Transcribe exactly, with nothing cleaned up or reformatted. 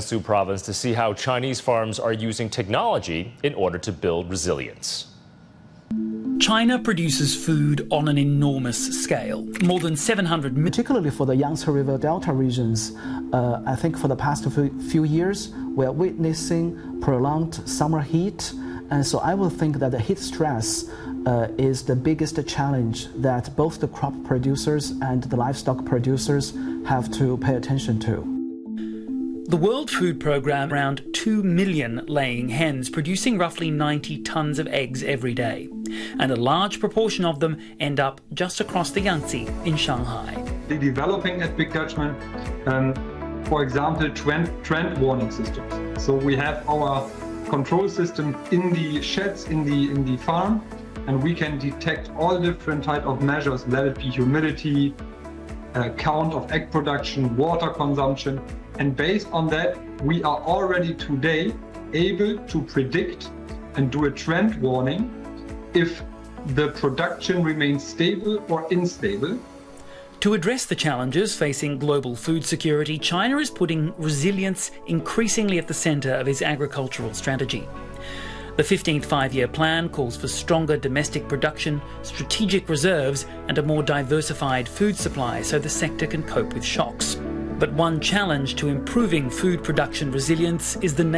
Jiangsu province to see how Chinese farms are using technology in order to build resilience. China produces food on an enormous scale, more than seven hundred million. Particularly for the Yangtze River Delta regions, uh, I think for the past few years, we are witnessing prolonged summer heat. And so I will think that the heat stress uh, is the biggest challenge that both the crop producers and the livestock producers have to pay attention to. The World Food Programme around two million laying hens, producing roughly ninety tonnes of eggs every day. And a large proportion of them end up just across the Yangtze in Shanghai. They're developing at Big Dutchman, um, for example, trend, trend warning systems. So we have our control system in the sheds, in the, in the farm, and we can detect all different type of measures, let it be humidity, uh, count of egg production, water consumption. And based on that, we are already today able to predict and do a trend warning if the production remains stable or unstable. To address the challenges facing global food security, China is putting resilience increasingly at the centre of its agricultural strategy. The fifteenth five-year plan calls for stronger domestic production, strategic reserves and a more diversified food supply so the sector can cope with shocks. But one challenge to improving food production resilience is the